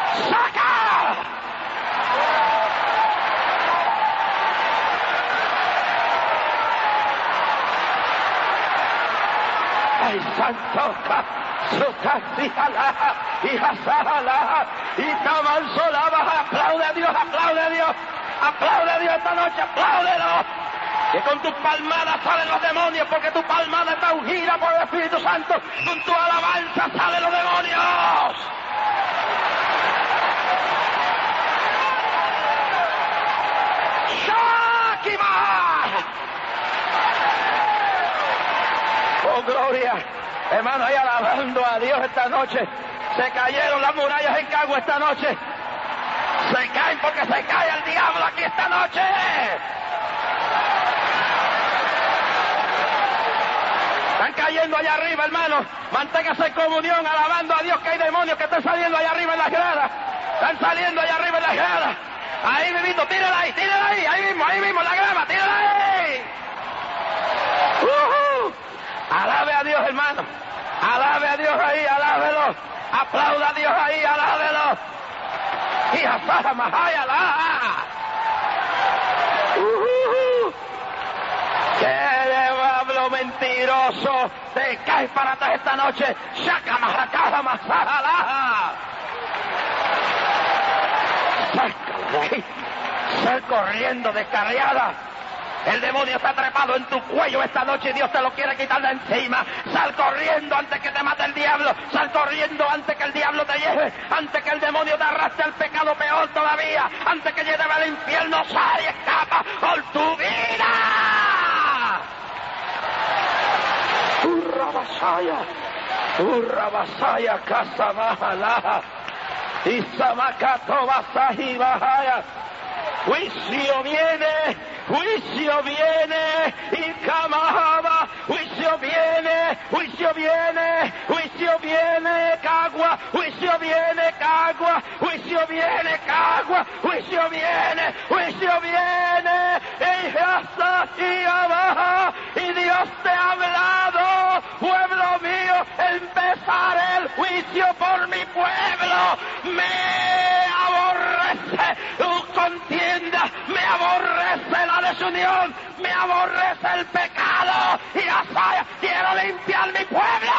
¡Saca! ¡Ay, santo! ¡Sukasijala! ¡Hijasahala! ¡Y tamansolaba! ¡Aplaude a Dios! ¡Aplaude a Dios! ¡Aplaude a Dios esta noche! ¡Apláudelo! Que con tus palmadas salen los demonios, porque tu palmada está ungida por el Espíritu Santo. Con tu alabanza salen los demonios. ¡Shakima! ¡Oh, gloria! Hermano, ahí alabando a Dios esta noche. Se cayeron las murallas en Cagua esta noche. Se caen porque se cae el diablo aquí esta noche. Están cayendo allá arriba, hermano. Manténgase en comunión, alabando a Dios, que hay demonios que están saliendo allá arriba en las gradas. Están saliendo allá arriba en las gradas. Ahí mismo, tírala ahí, ahí mismo, la grama, tírala ahí. Alabe a Dios, hermano. Alabe a Dios ahí, alábelo. Aplauda a Dios ahí, alábelo. Y asada mahaya la. ¡Qué diablo mentiroso! Te caes para atrás esta noche. ¡Shaka mahakaja masajalaja! ¡Sácala de ahí! ¡Sal corriendo, descarriada! El demonio está trepado en tu cuello esta noche y Dios te lo quiere quitar de encima. Sal corriendo antes que te mate el diablo. Sal corriendo antes que el diablo te lleve. Antes que el demonio te arrastre al pecado, peor todavía. Antes que lleve al infierno, sal y escapa por tu vida. Urra basaya, casa bajalaja. Y samakato basaji bajaya. Juicio viene, y Kamahaba, juicio viene, Cagua, juicio viene, y abajo, y Dios te ha hablado, pueblo mío, empezaré el juicio por mi pueblo, me aborrece tu contienda, me aborrece la desunión, me aborrece el pecado, y Asaya, quiero limpiar mi pueblo.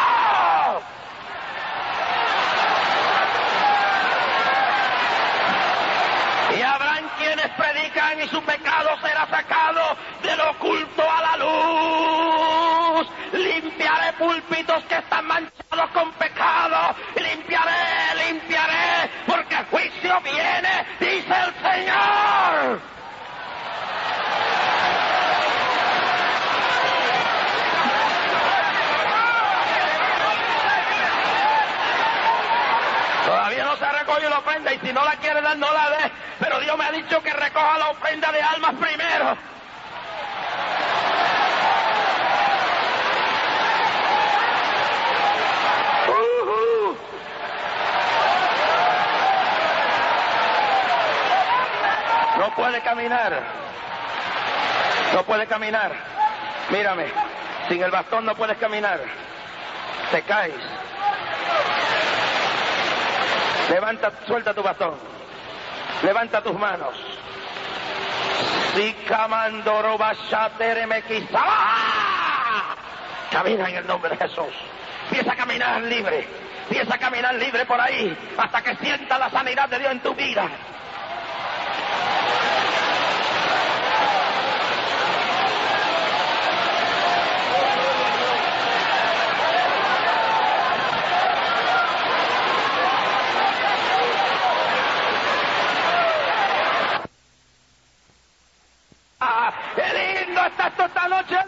Y habrán quienes predican y su pecado será sacado del oculto a la luz. Limpiaré púlpitos que están manchados con pecado. Limpiaré, porque el juicio viene, dice el Señor. Todavía no se recoge la ofrenda y si no la quiere dar, no la dé. Pero Dios me ha dicho que recoja la ofrenda de almas primero. No puede caminar. No puede caminar. Mírame. Sin el bastón no puedes caminar. Te caes. Levanta, suelta tu bastón. Levanta tus manos. Camina en el nombre de Jesús. Empieza a caminar libre. Empieza a caminar libre por ahí hasta que sienta la sanidad de Dios en tu vida. ¡Qué lindo está esto esta noche!